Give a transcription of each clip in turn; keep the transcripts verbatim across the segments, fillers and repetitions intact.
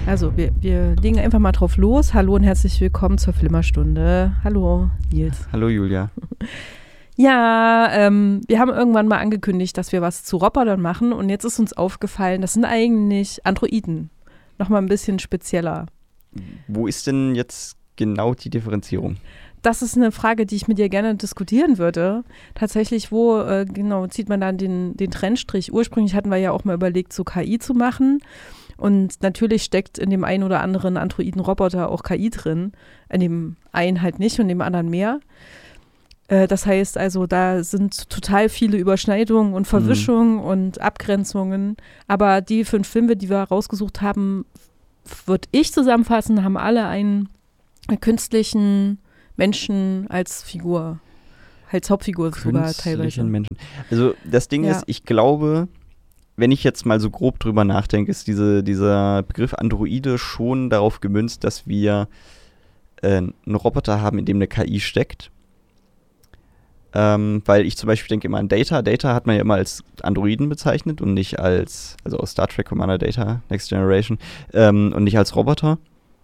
Also, wir, wir legen einfach mal drauf los. Hallo und herzlich willkommen zur Flimmerstunde. Hallo, Nils. Hallo, Julia. Ja, ähm, wir haben irgendwann mal angekündigt, dass wir was zu Robotern machen und jetzt ist uns aufgefallen, das sind eigentlich Androiden. Nochmal ein bisschen spezieller. Wo ist denn jetzt genau die Differenzierung? Das ist eine Frage, die ich mit dir gerne diskutieren würde. Tatsächlich, wo äh, genau zieht man dann den, den Trennstrich? Ursprünglich hatten wir ja auch mal überlegt, so K I zu machen. Und natürlich steckt in dem einen oder anderen Androiden-Roboter auch K I drin. In dem einen halt nicht und in dem anderen mehr. Äh, das heißt also, da sind total viele Überschneidungen und Verwischungen mhm. und Abgrenzungen. Aber die fünf Filme, die wir rausgesucht haben, würde ich zusammenfassen, haben alle einen künstlichen Menschen als Figur. Als Hauptfigur sogar teilweise. Menschen. Also das Ding ja. ist, ich glaube, wenn ich jetzt mal so grob drüber nachdenke, ist diese, dieser Begriff Androide schon darauf gemünzt, dass wir äh, einen Roboter haben, in dem eine K I steckt. Ähm, weil ich zum Beispiel denke immer an Data. Data hat man ja immer als Androiden bezeichnet und nicht als, also aus Star Trek Commander Data, Next Generation, ähm, und nicht als Roboter.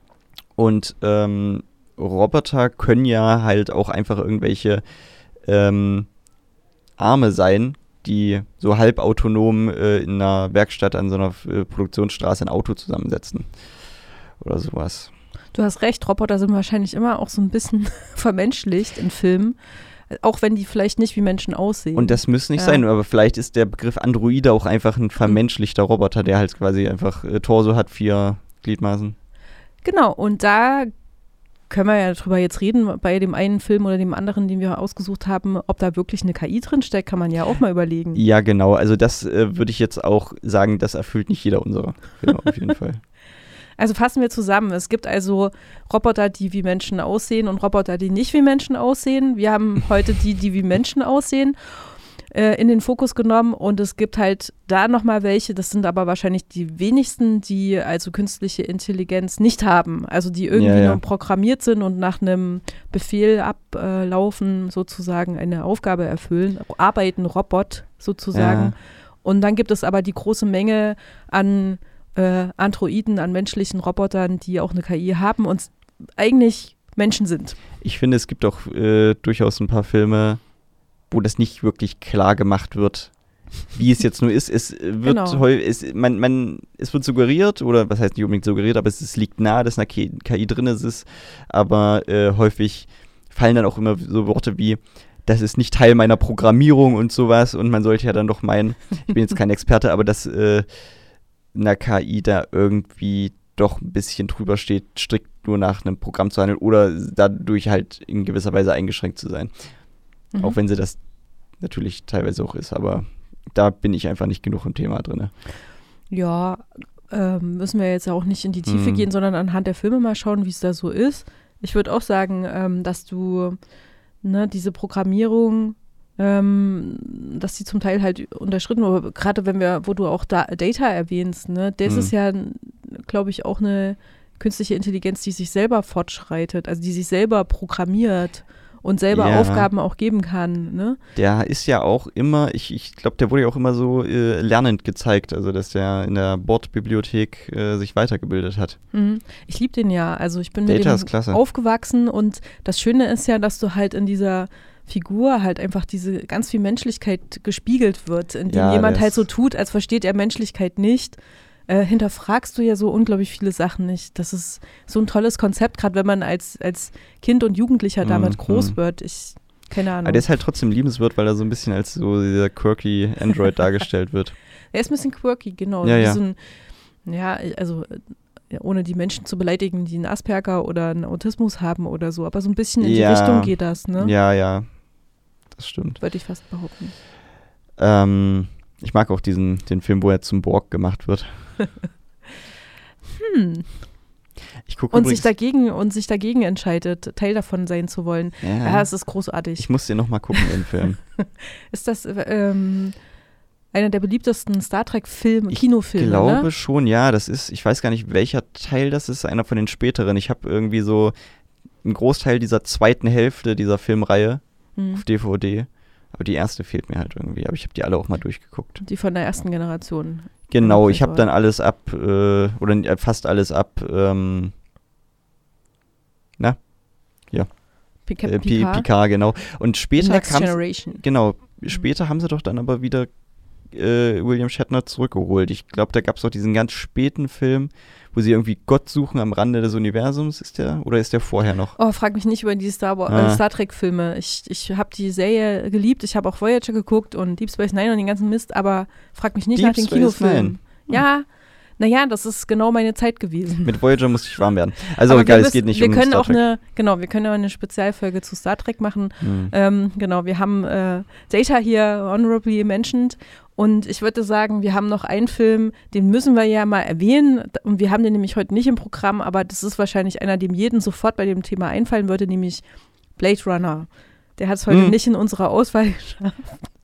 Und ähm, Roboter können ja halt auch einfach irgendwelche ähm, Arme sein, die so halbautonom äh, in einer Werkstatt an so einer äh, Produktionsstraße ein Auto zusammensetzen oder sowas. Du hast recht, Roboter sind wahrscheinlich immer auch so ein bisschen vermenschlicht in Filmen, auch wenn die vielleicht nicht wie Menschen aussehen. Und das müsste nicht ja. sein, aber vielleicht ist der Begriff Androide auch einfach ein vermenschlichter Roboter, der halt quasi einfach äh, Torso hat, vier Gliedmaßen. Genau, und da können wir ja drüber jetzt reden, bei dem einen Film oder dem anderen, den wir ausgesucht haben, ob da wirklich eine K I drinsteckt, kann man ja auch mal überlegen. Ja, genau. Also das äh, würde ich jetzt auch sagen, das erfüllt nicht jeder unserer Filme auf jeden Fall. Also fassen wir zusammen. Es gibt also Roboter, die wie Menschen aussehen und Roboter, die nicht wie Menschen aussehen. Wir haben heute die, die wie Menschen aussehen, äh, in den Fokus genommen und es gibt halt da nochmal welche, das sind aber wahrscheinlich die wenigsten, die also künstliche Intelligenz nicht haben, also die irgendwie ja, ja. nur programmiert sind und nach einem Befehl ablaufen, sozusagen eine Aufgabe erfüllen, arbeiten, Robot sozusagen. Ja. Und dann gibt es aber die große Menge an äh, Androiden, an menschlichen Robotern, die auch eine K I haben und eigentlich Menschen sind. Ich finde, es gibt auch äh, durchaus ein paar Filme, wo das nicht wirklich klar gemacht wird, wie es jetzt nur ist. Es wird genau. heu, es, man, man, es wird suggeriert, oder was heißt nicht unbedingt suggeriert, aber es, es liegt nahe, dass eine K I drin ist, aber äh, häufig fallen dann auch immer so Worte wie, das ist nicht Teil meiner Programmierung und sowas und man sollte ja dann doch meinen, ich bin jetzt kein Experte, aber dass äh, eine K I da irgendwie doch ein bisschen drüber steht, strikt nur nach einem Programm zu handeln oder dadurch halt in gewisser Weise eingeschränkt zu sein. Mhm. Auch wenn sie das natürlich teilweise auch ist, aber da bin ich einfach nicht genug im Thema drin. Ja, äh, müssen wir jetzt ja auch nicht in die Tiefe mhm. gehen, sondern anhand der Filme mal schauen, wie es da so ist. Ich würde auch sagen, ähm, dass du ne, diese Programmierung, ähm, dass die zum Teil halt unterschritten wurde, gerade wenn wir, wo du auch da Data erwähnst, ne, das mhm. ist ja, glaube ich, auch eine künstliche Intelligenz, die sich selber fortschreitet, also die sich selber programmiert und selber ja. Aufgaben auch geben kann, ne? Der ist ja auch immer, ich, ich glaube, der wurde ja auch immer so äh, lernend gezeigt, also dass der in der Bordbibliothek äh, sich weitergebildet hat. Mhm. Ich liebe den ja, also ich bin Data mit dem aufgewachsen und das Schöne ist ja, dass du halt in dieser Figur halt einfach diese ganz viel Menschlichkeit gespiegelt wird, indem ja, jemand halt so tut, als versteht er Menschlichkeit nicht. Äh, hinterfragst du ja so unglaublich viele Sachen nicht. Das ist so ein tolles Konzept, gerade wenn man als, als Kind und Jugendlicher damit mm, groß mm. wird. Ich, keine Ahnung. Aber der ist halt trotzdem liebenswert, weil er so ein bisschen als so dieser quirky Android dargestellt wird. Er ist ein bisschen quirky, genau. Ja, ja. So ein, ja, also ohne die Menschen zu beleidigen, die einen Asperger oder einen Autismus haben oder so. Aber so ein bisschen in ja. die Richtung geht das, ne? Ja, ja. Das stimmt. Würde ich fast behaupten. Ähm, ich mag auch diesen, den Film, wo er zum Borg gemacht wird. hm. Ich guck und übrigens, sich dagegen und sich dagegen entscheidet, Teil davon sein zu wollen. Ja, ja es ist großartig. Ich muss den nochmal gucken, den Film. Ist das ähm, einer der beliebtesten Star Trek-Film, Kinofilme? Ich glaube ne? schon, ja. Das ist, ich weiß gar nicht, welcher Teil das ist, einer von den späteren. Ich habe irgendwie so einen Großteil dieser zweiten Hälfte dieser Filmreihe hm. auf D V D. Aber die erste fehlt mir halt irgendwie. Aber ich habe die alle auch mal durchgeguckt. Die von der ersten Generation. Genau, Okay, ich habe so. dann alles ab, äh, oder n- äh, fast alles ab, ähm, na, P- Captain äh, P- Picard. Picard, genau. Und The später Next kam Generation. genau, später haben sie doch dann aber wieder äh, William Shatner zurückgeholt. Ich glaube, da gab es auch diesen ganz späten Film, wo sie irgendwie Gott suchen am Rande des Universums. Ist der, oder ist der vorher noch? Oh, frag mich nicht über die Star, Wa- Ah. äh, Star Trek-Filme. Ich, ich habe die Serie geliebt. Ich habe auch Voyager geguckt und Deep Space Nine und den ganzen Mist, aber frag mich nicht Deep nach den Space Kinofilmen. Nine. Hm. Ja, naja, das ist genau meine Zeit gewesen. Mit Voyager musste ich warm werden. Also Aber egal, wir es geht müssen- nicht wir um können Star auch Trek. eine, genau, wir können auch eine Spezialfolge zu Star Trek machen. Hm. Ähm, genau, wir haben äh, Data hier honorably mentioned und ich würde sagen, wir haben noch einen Film, den müssen wir ja mal erwähnen und wir haben den nämlich heute nicht im Programm, aber das ist wahrscheinlich einer, dem jeden sofort bei dem Thema einfallen würde, nämlich Blade Runner. Der hat es heute Hm. nicht in unserer Auswahl geschafft.